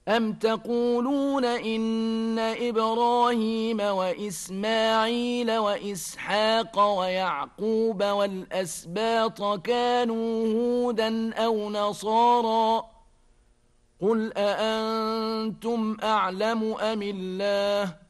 أم تقولون إن إبراهيم وإسماعيل وإسحاق ويعقوب والأسباط كانوا هودا أو نصارى قل أأنتم أعلم أم الله